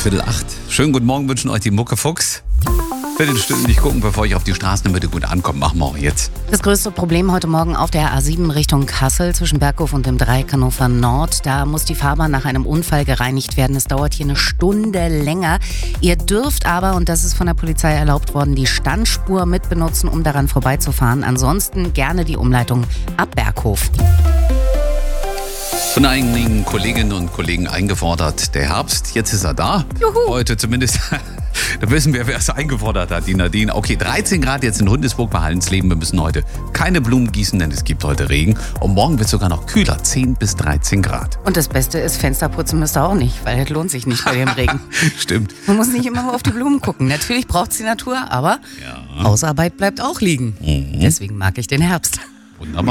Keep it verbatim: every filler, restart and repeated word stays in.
Viertel acht. Schönen guten Morgen wünschen euch die Mucke Fuchs. Viertelstunde nicht gucken, bevor ich auf die Straßenmitte gut ankomme. Machen wir auch jetzt. Das größte Problem heute Morgen auf der A sieben Richtung Kassel zwischen Berghof und dem Dreieck Hannover Nord. Da muss die Fahrbahn nach einem Unfall gereinigt werden. Es dauert hier eine Stunde länger. Ihr dürft aber, und das ist von der Polizei erlaubt worden, die Standspur mit benutzen, um daran vorbeizufahren. Ansonsten gerne die Umleitung ab Berghof. Von einigen Kolleginnen und Kollegen eingefordert, der Herbst, jetzt ist er da. Juhu. Heute zumindest, da wissen wir, wer es eingefordert hat, die Nadine. Okay, dreizehn Grad jetzt in Hundesburg bei Hallensleben. Wir müssen heute keine Blumen gießen, denn es gibt heute Regen. Und morgen wird es sogar noch kühler, zehn bis dreizehn Grad. Und das Beste ist, Fenster putzen müsst ihr auch nicht, weil das lohnt sich nicht bei dem Regen. Stimmt. Man muss nicht immer nur auf die Blumen gucken. Natürlich braucht es die Natur, aber Ja. Hausarbeit bleibt auch liegen. Mhm. Deswegen mag ich den Herbst. Wunderbar.